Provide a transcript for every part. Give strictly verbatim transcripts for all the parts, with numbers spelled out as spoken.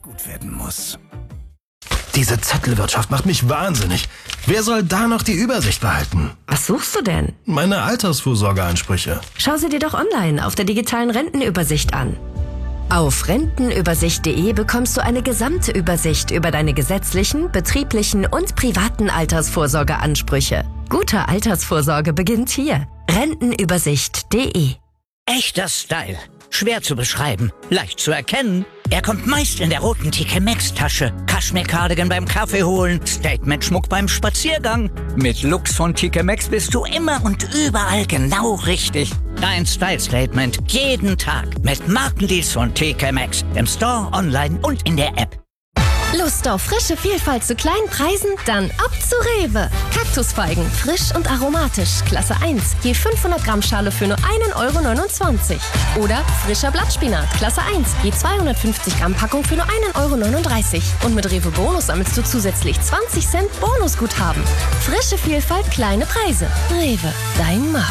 gut werden muss. Diese Zettelwirtschaft macht mich wahnsinnig. Wer soll da noch die Übersicht behalten? Was suchst du denn? Meine Altersvorsorgeansprüche. Schau sie dir doch online auf der digitalen Rentenübersicht an. Auf rentenübersicht punkt de bekommst du eine gesamte Übersicht über deine gesetzlichen, betrieblichen und privaten Altersvorsorgeansprüche. Gute Altersvorsorge beginnt hier. rentenübersicht punkt de. Echter Style. Schwer zu beschreiben, leicht zu erkennen. Er kommt meist in der roten T K Maxx-Tasche, Kaschmir-Cardigan beim Kaffee holen, Statement-Schmuck beim Spaziergang. Mit Looks von T K Maxx bist du immer und überall genau richtig. Dein Style-Statement jeden Tag mit Markendeals von T K Maxx im Store, online und in der App. Lust auf frische Vielfalt zu kleinen Preisen? Dann ab zu Rewe. Kaktusfeigen, frisch und aromatisch, Klasse eins, je fünfhundert Gramm Schale für nur einen Euro neunundzwanzig. Oder frischer Blattspinat, Klasse eins, je zweihundertfünfzig Gramm Packung für nur einen Euro neununddreißig. Und mit Rewe Bonus sammelst du zusätzlich zwanzig Cent Bonusguthaben. Frische Vielfalt, kleine Preise. Rewe, dein Markt.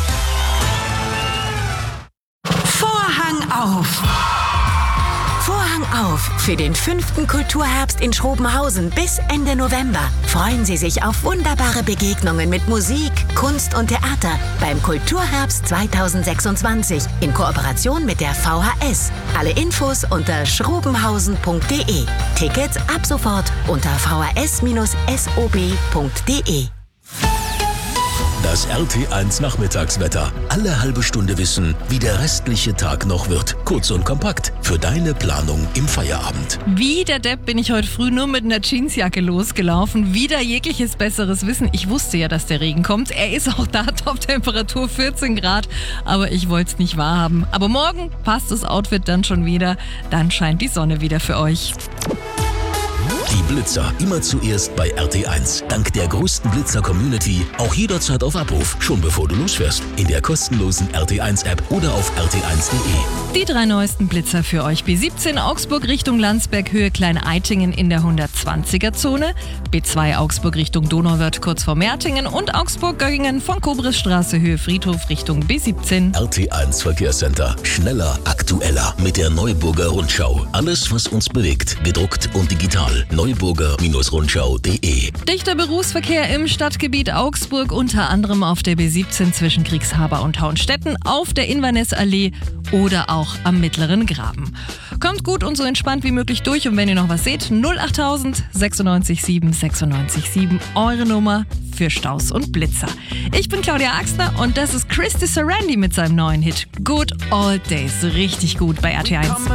Vorhang auf! Vorhang auf für den fünften Kulturherbst in Schrobenhausen bis Ende November. Freuen Sie sich auf wunderbare Begegnungen mit Musik, Kunst und Theater beim Kulturherbst zweitausendsechsundzwanzig in Kooperation mit der V H S. Alle Infos unter schrobenhausen punkt de. Tickets ab sofort unter v h s dash sob punkt de. Das R T eins Nachmittagswetter. Alle halbe Stunde wissen, wie der restliche Tag noch wird. Kurz und kompakt für deine Planung im Feierabend. Wie der Depp bin ich heute früh nur mit einer Jeansjacke losgelaufen. Wieder jegliches besseres Wissen. Ich wusste ja, dass der Regen kommt. Er ist auch da, Top-Temperatur vierzehn Grad. Aber ich wollte es nicht wahrhaben. Aber morgen passt das Outfit dann schon wieder. Dann scheint die Sonne wieder für euch. Die Blitzer immer zuerst bei R T eins. Dank der größten Blitzer-Community auch jederzeit auf Abruf, schon bevor du losfährst. In der kostenlosen R T eins App oder auf r t eins punkt de. Die drei neuesten Blitzer für euch. B siebzehn Augsburg Richtung Landsberg, Höhe Klein-Eitingen in der hundertzwanziger-Zone. B zwei Augsburg Richtung Donauwörth kurz vor Mertingen und Augsburg-Göggingen von Kobrisstraße Höhe Friedhof Richtung B siebzehn. R T eins Verkehrscenter. Schneller, aktueller mit der Neuburger Rundschau. Alles, was uns bewegt, gedruckt und digital. neuburger Rundschau punkt de. Dichter Berufsverkehr im Stadtgebiet Augsburg, unter anderem auf der B siebzehn zwischen Kriegshaber und Hauenstetten, auf der Inverness-Allee oder auch am Mittleren Graben. Kommt gut und so entspannt wie möglich durch und wenn ihr noch was seht, null achttausend sechsundneunzig sieben sechsundneunzig sieben, eure Nummer für Staus und Blitzer. Ich bin Claudia Axner und das ist Christy Sarandi mit seinem neuen Hit Good Old Days. Richtig gut bei R T eins.